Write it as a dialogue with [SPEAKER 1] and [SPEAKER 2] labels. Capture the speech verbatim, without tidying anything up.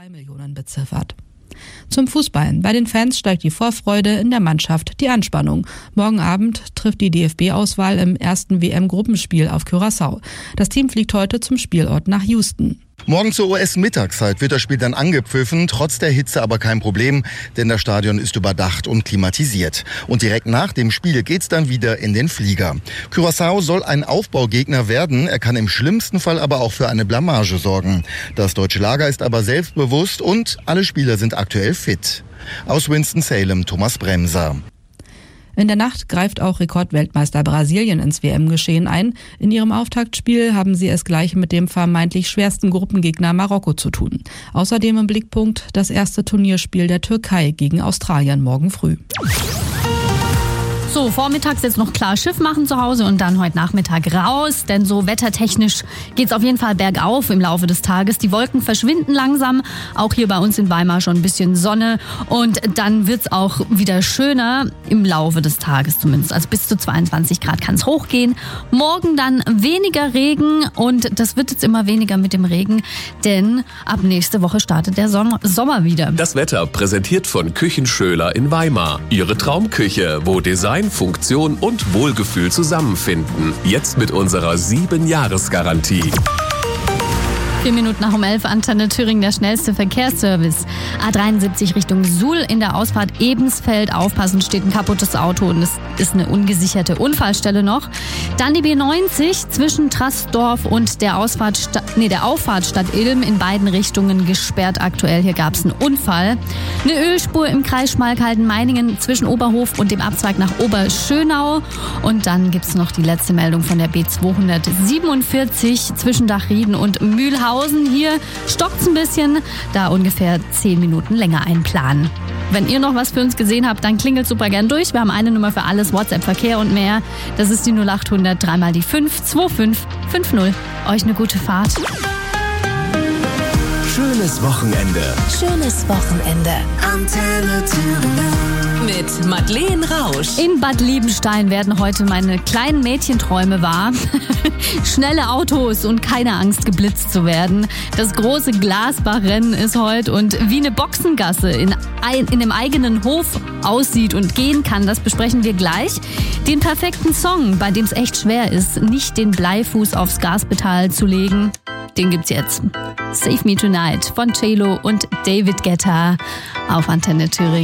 [SPEAKER 1] zwei Millionen beziffert. Zum Fußball. Bei den Fans steigt die Vorfreude, in der Mannschaft die Anspannung. Morgen Abend trifft die D F B-Auswahl im ersten W M-Gruppenspiel auf Curaçao. Das Team fliegt heute zum Spielort nach Houston.
[SPEAKER 2] Morgen zur U S-Mittagszeit wird das Spiel dann angepfiffen, trotz der Hitze aber kein Problem, denn das Stadion ist überdacht und klimatisiert. Und direkt nach dem Spiel geht's dann wieder in den Flieger. Curaçao soll ein Aufbaugegner werden, er kann im schlimmsten Fall aber auch für eine Blamage sorgen. Das deutsche Lager ist aber selbstbewusst und alle Spieler sind aktuell fit. Aus Winston-Salem, Thomas Bremser.
[SPEAKER 1] In der Nacht greift auch Rekordweltmeister Brasilien ins W M-Geschehen ein. In ihrem Auftaktspiel haben sie es gleich mit dem vermeintlich schwersten Gruppengegner Marokko zu tun. Außerdem im Blickpunkt das erste Turnierspiel der Türkei gegen Australien morgen früh.
[SPEAKER 3] So, vormittags jetzt noch klar Schiff machen zu Hause und dann heute Nachmittag raus, denn so wettertechnisch geht's auf jeden Fall bergauf im Laufe des Tages. Die Wolken verschwinden langsam, auch hier bei uns in Weimar schon ein bisschen Sonne und dann wird's auch wieder schöner im Laufe des Tages zumindest. Also bis zu zweiundzwanzig Grad kann's hochgehen. Morgen dann weniger Regen und das wird jetzt immer weniger mit dem Regen, denn ab nächste Woche startet der Sommer, Sommer wieder.
[SPEAKER 4] Das Wetter präsentiert von Küchenschöler in Weimar. Ihre Traumküche, wo Design, Funktion und Wohlgefühl zusammenfinden. Jetzt mit unserer sieben Jahres Garantie.
[SPEAKER 3] Vier Minuten nach um elf, Antenne Thüringen, der schnellste Verkehrsservice. A dreiundsiebzig Richtung Suhl in der Ausfahrt Ebensfeld. Aufpassen, steht ein kaputtes Auto und es ist eine ungesicherte Unfallstelle noch. Dann die B neunzig zwischen Trassdorf und der, Ausfahrt Sta- nee, der Auffahrt Stadt Ilm in beiden Richtungen gesperrt aktuell. Hier gab es einen Unfall. Eine Ölspur im Kreis Schmalkalden-Meiningen zwischen Oberhof und dem Abzweig nach Oberschönau. Und dann gibt es noch die letzte Meldung von der B zweihundertsiebenundvierzig zwischen Dachrieden und Mühlhausen. Hier stockt's ein bisschen, da ungefähr zehn Minuten länger einplanen. Wenn ihr noch was für uns gesehen habt, dann klingelt super gern durch. Wir haben eine Nummer für alles, WhatsApp, Verkehr und mehr. Das ist die null acht hundert, dreimal die fünf, zwei fünf fünf null. Euch eine gute Fahrt.
[SPEAKER 5] Schönes Wochenende.
[SPEAKER 6] Schönes Wochenende.
[SPEAKER 5] Antenne Thüringen.
[SPEAKER 6] Mit Madeleine Rausch.
[SPEAKER 3] In Bad Liebenstein werden heute meine kleinen Mädchenträume wahr. Schnelle Autos und keine Angst, geblitzt zu werden. Das große Glasbachrennen ist heute und wie eine Boxengasse in, ein, in einem eigenen Hof aussieht und gehen kann, das besprechen wir gleich. Den perfekten Song, bei dem es echt schwer ist, nicht den Bleifuß aufs Gaspedal zu legen, den gibt's jetzt. Save Me Tonight von J-Lo und David Guetta auf Antenne Thüringen.